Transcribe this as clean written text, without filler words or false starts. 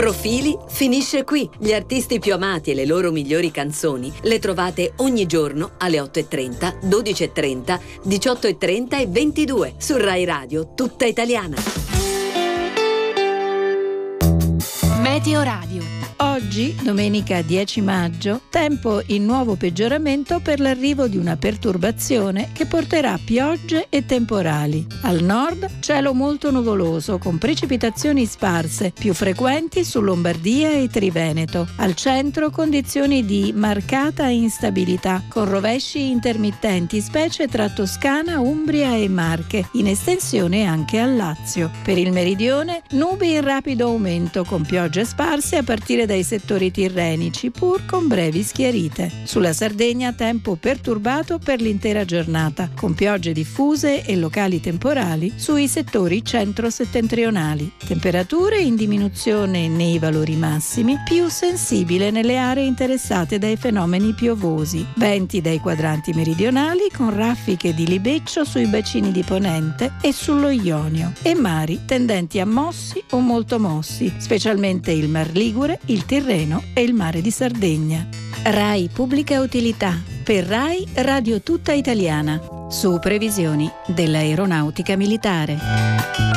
Profili finisce qui. Gli artisti più amati e le loro migliori canzoni le trovate ogni giorno alle 8:30, 12:30, 18:30 e 22 su Rai Radio Tutta Italiana. Meteo Radio. Oggi, domenica 10 maggio, tempo in nuovo peggioramento per l'arrivo di una perturbazione che porterà piogge e temporali. Al nord, cielo molto nuvoloso con precipitazioni sparse, più frequenti su Lombardia e Triveneto. Al centro, condizioni di marcata instabilità, con rovesci intermittenti, specie tra Toscana, Umbria e Marche, in estensione anche al Lazio. Per il meridione, nubi in rapido aumento, con piogge sparse a partire dai settori tirrenici, pur con brevi schiarite. Sulla Sardegna tempo perturbato per l'intera giornata, con piogge diffuse e locali temporali sui settori centro-settentrionali. Temperature in diminuzione nei valori massimi, più sensibile nelle aree interessate dai fenomeni piovosi. Venti dai quadranti meridionali con raffiche di libeccio sui bacini di Ponente e sullo Ionio, e mari tendenti a mossi o molto mossi, specialmente il Mar Ligure, il Tirreno e il Mare di Sardegna. Rai Pubblica Utilità. Per Rai Radio Tutta Italiana. Su previsioni dell'Aeronautica Militare.